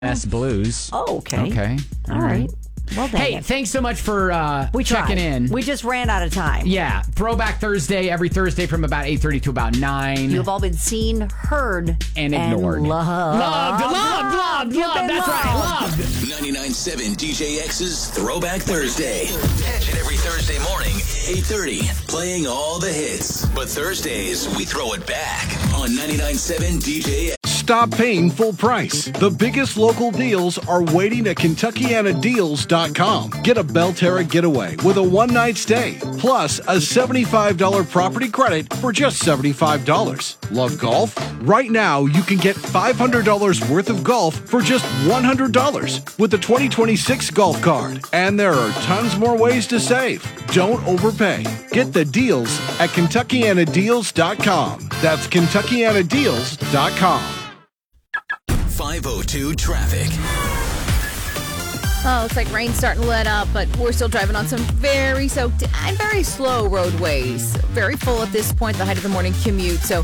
S Blues. Oh, okay. Okay. All right. Well, Hey, thanks so much for we checking in. We just ran out of time. Yeah. Throwback Thursday, every Thursday from about 8:30 to about 9. You've all been seen, heard, and ignored. And loved. That's right. Loved. 99.7 DJX's Throwback Thursday. Catch it every Thursday morning, 8:30. Playing all the hits. But Thursdays, we throw it back on 99.7 DJX. Stop paying full price. The biggest local deals are waiting at KentuckianaDeals.com. Get a Belterra getaway with a one-night stay, plus a $75 property credit for just $75. Love golf? Right now, you can get $500 worth of golf for just $100 with the 2026 golf card. And there are tons more ways to save. Don't overpay. Get the deals at KentuckianaDeals.com. That's KentuckianaDeals.com. 502 traffic. Oh, looks like rain's starting to let up, but we're still driving on some very soaked and very slow roadways. Very full at this point, the height of the morning commute. So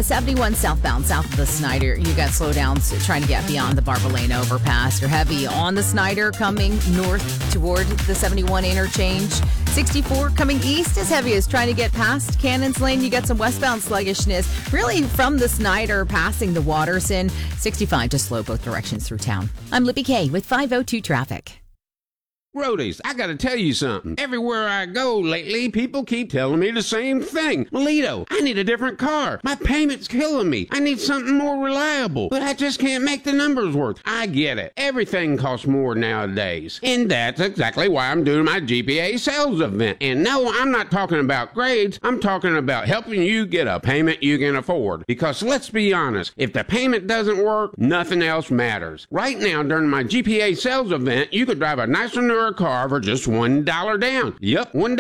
71 southbound, south of the Snyder. You got slowdowns trying to get beyond the Barber Lane overpass. You're heavy on the Snyder coming north toward the 71 interchange. 64 coming east is heaviest, trying to get past Cannons Lane. You got some westbound sluggishness, really from the Snyder passing the Waterson. 65 to slow both directions through town. I'm Libby Kay with 502 traffic. Roadies, I gotta tell you something. Everywhere I go lately, people keep telling me the same thing. Melito, I need a different car. My payment's killing me. I need something more reliable. But I just can't make the numbers work. I get it. Everything costs more nowadays. And that's exactly why I'm doing my GPA sales event. And no, I'm not talking about grades. I'm talking about helping you get a payment you can afford. Because let's be honest, if the payment doesn't work, nothing else matters. Right now, during my GPA sales event, you could drive a nicer newer car for just $1 down. Yep, $1.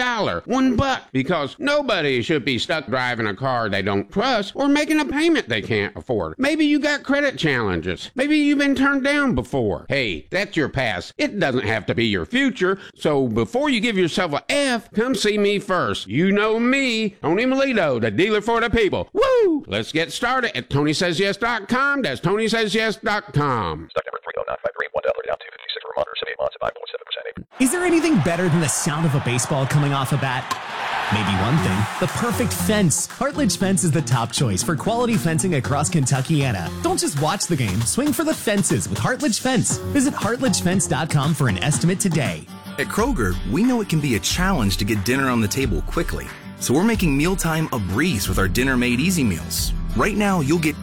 $1. Because nobody should be stuck driving a car they don't trust or making a payment they can't afford. Maybe you got credit challenges. Maybe you've been turned down before. Hey, that's your past. It doesn't have to be your future. So before you give yourself a F, come see me first. You know me, Tony Melito, the dealer for the people. Woo! Let's get started at TonySaysYes.com. That's TonySaysYes.com. Stock number 30953, $1 down, 256 for Monter, 78 months at 5.7%. Is there anything better than the sound of a baseball coming off a bat? Maybe one thing, the perfect fence. Hartledge Fence is the top choice for quality fencing across Kentuckiana. Don't just watch the game, swing for the fences with Hartledge Fence. Visit HartledgeFence.com for an estimate today. At Kroger, we know it can be a challenge to get dinner on the table quickly. So we're making mealtime a breeze with our Dinner Made Easy meals. Right now, you'll get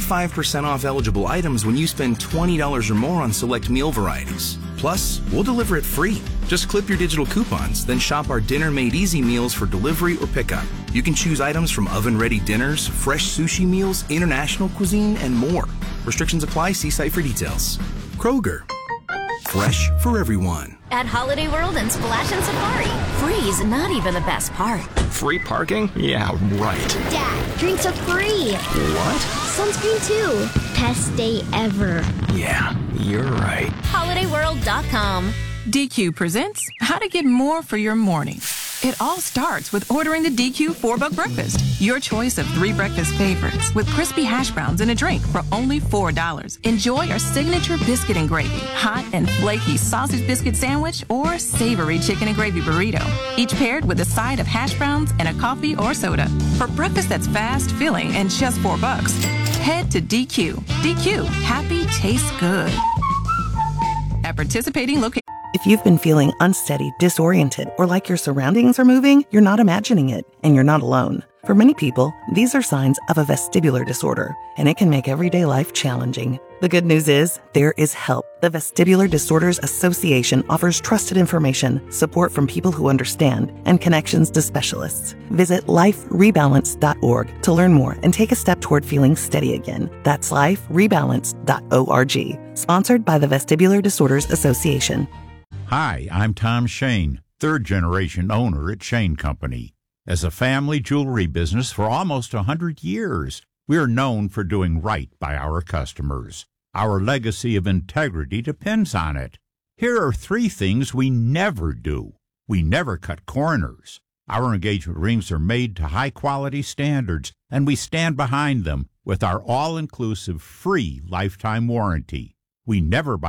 25% off eligible items when you spend $20 or more on select meal varieties. Plus, we'll deliver it free. Just clip your digital coupons, then shop our Dinner Made Easy meals for delivery or pickup. You can choose items from oven-ready dinners, fresh sushi meals, international cuisine, and more. Restrictions apply. See site for details. Kroger. Fresh for everyone. At Holiday World and Splash and Safari, free's not even the best part. Free parking? Yeah, right. Dad, drinks are free. What? Sunscreen too. Best day ever. Yeah, you're right. HolidayWorld.com. DQ presents how to get more for your morning. It all starts with ordering the DQ $4 breakfast. Your choice of 3 breakfast favorites with crispy hash browns and a drink for only $4. Enjoy our signature biscuit and gravy, hot and flaky sausage biscuit sandwich, or savory chicken and gravy burrito. Each paired with a side of hash browns and a coffee or soda. For breakfast that's fast, filling, and just $4, head to DQ. DQ, happy tastes good. At participating locations. If you've been feeling unsteady, disoriented, or like your surroundings are moving, you're not imagining it, and you're not alone. For many people, these are signs of a vestibular disorder, and it can make everyday life challenging. The good news is, there is help. The Vestibular Disorders Association offers trusted information, support from people who understand, and connections to specialists. Visit liferebalance.org to learn more and take a step toward feeling steady again. That's liferebalance.org. Sponsored by the Vestibular Disorders Association. Hi, I'm Tom Shane, third-generation owner at Shane Company. As a family jewelry business for almost 100 years, we are known for doing right by our customers. Our legacy of integrity depends on it. Here are 3 things we never do. We never cut corners. Our engagement rings are made to high-quality standards, and we stand behind them with our all-inclusive free lifetime warranty. We never buy